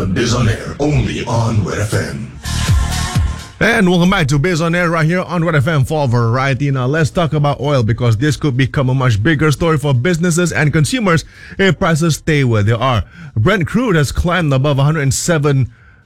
Biz on Air, only on Red FM. And welcome back to Biz on Air right here on Red FM for Variety. Now let's talk about oil because this could become a much bigger story for businesses and consumers if prices stay where they are. Brent crude has climbed above $107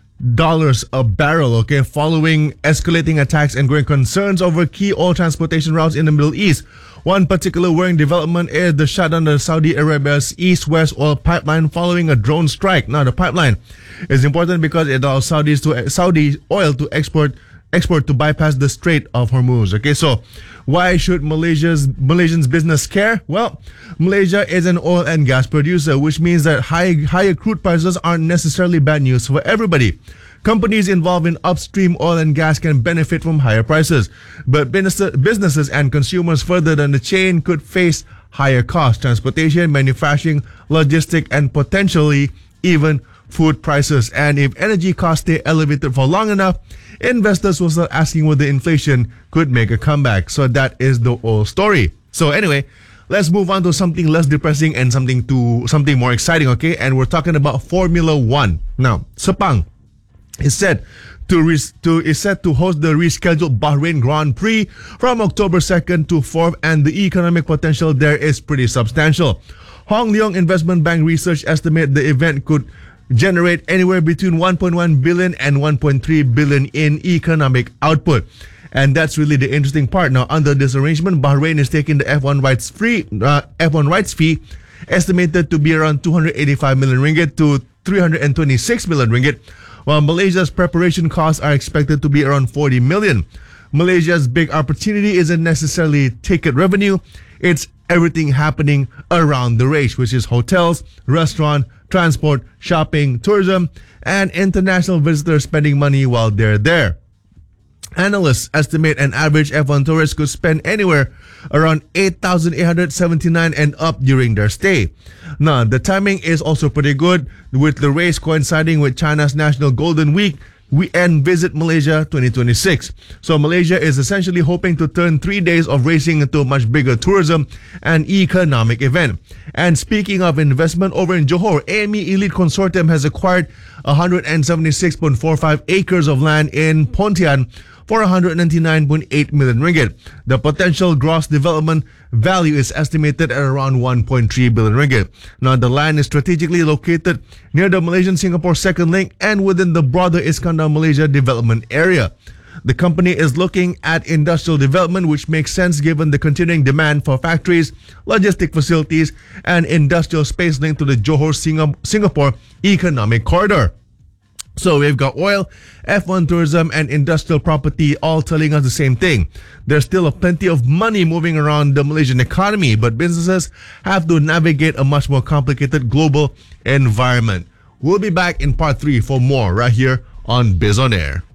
a barrel, following escalating attacks and growing concerns over key oil transportation routes in the Middle East. One particular worrying development is the shutdown of Saudi Arabia's East-West oil pipeline following a drone strike. Now, the pipeline is important because it allows Saudi oil to export to bypass the Strait of Hormuz. So why should Malaysians business care? Well, Malaysia is an oil and gas producer, which means that higher crude prices aren't necessarily bad news for everybody. Companies involved in upstream oil and gas can benefit from higher prices, but businesses and consumers further down the chain could face higher costs: transportation, manufacturing, logistics, and potentially even food prices. And if energy costs stay elevated for long enough, investors will start asking whether inflation could make a comeback. So that is the oil story. So anyway, let's move on to something less depressing and something more exciting, And we're talking about Formula One. Now, Sepang is set to host the rescheduled Bahrain Grand Prix from October 2nd to 4th, and the economic potential there is pretty substantial. Hong Leong Investment Bank research estimate the event could generate anywhere between 1.1 billion and 1.3 billion in economic output. And that's really the interesting part. Now, under this arrangement, Bahrain is taking the F1 rights fee estimated to be around 285 million ringgit to 326 million ringgit, while Malaysia's preparation costs are expected to be around 40 million. Malaysia's big opportunity isn't necessarily ticket revenue, it's everything happening around the race, which is hotels, restaurant, transport, shopping, tourism, and international visitors spending money while they're there. Analysts estimate an average F1 tourist could spend anywhere around 8,879 and up during their stay. Now, the timing is also pretty good, with the race coinciding with China's National Golden Week and Visit Malaysia 2026. So Malaysia is essentially hoping to turn 3 days of racing into a much bigger tourism and economic event. And speaking of investment, over in Johor, AME Elite Consortium has acquired 176.45 acres of land in Pontian for 199.8 million ringgit. The potential gross development value is estimated at around 1.3 billion ringgit. Now, the land is strategically located near the Malaysian-Singapore Second Link and within the broader Iskandar Malaysia development area. The company is looking at industrial development, which makes sense given the continuing demand for factories, logistic facilities, and industrial space linked to the Johor-Singapore economic corridor. So we've got oil, F1 tourism, and industrial property all telling us the same thing. There's still plenty of money moving around the Malaysian economy, but businesses have to navigate a much more complicated global environment. We'll be back in part 3 for more right here on Biz on Air.